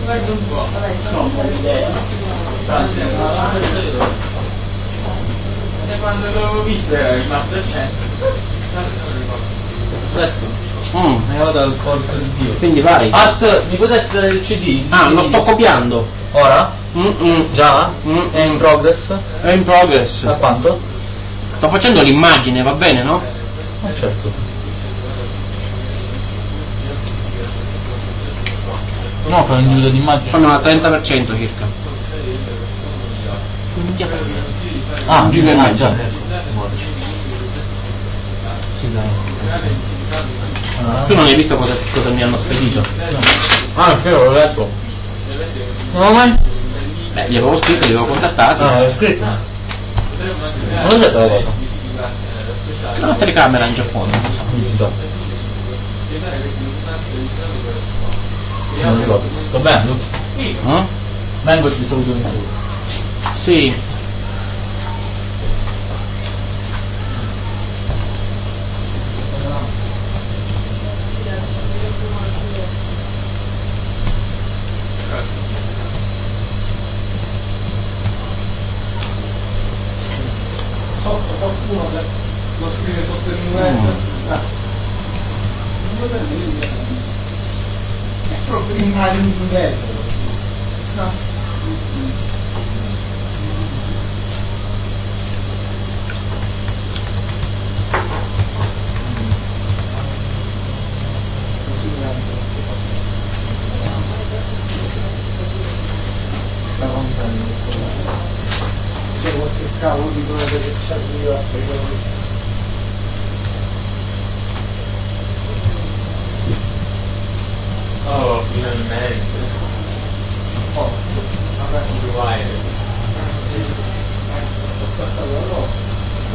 Guarda un po'. No, quando l'avevo visto era rimasto al centro. Adesso? È ora dal colpo di Dio. Quindi vai. Mi potete dare il CD? Ah, lo sto copiando. Ora? Già? È in progress? È in progress. Da quanto? Sto facendo l'immagine, va bene, no? Certo. No, fa un individuo d'immagine. Fanno al 30% circa. Già. Sì, dai. Tu non hai visto cosa mi hanno spedito? Sì, l'ho letto. Non mai? Gli avevo scritto, li avevo contattati. L'ho scritto. Non l'ho detto la cosa. La telecamera in Giappone. Non ricordo. Sto bene? Vengo e ti saluto in culo. Sì. Sotto qualcuno lo scrive sotto il muretto. È proprio l'immagine di un vetro. No. Sta lontano. C'è qualche cavolo di cosa che ci arriva per Oh, finalmente.